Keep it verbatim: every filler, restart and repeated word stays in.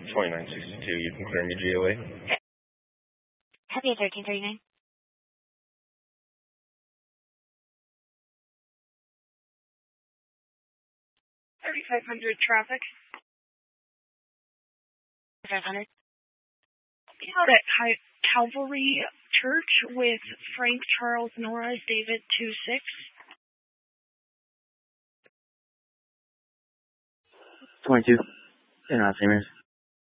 twenty-nine sixty-two, you can clear me G O A. Copy at thirteen thirty-nine. thirty-five hundred traffic. five hundred. Out at Cal- Calvary Church with Frank Charles Norris David two six. twenty-two. In Alzheimer's.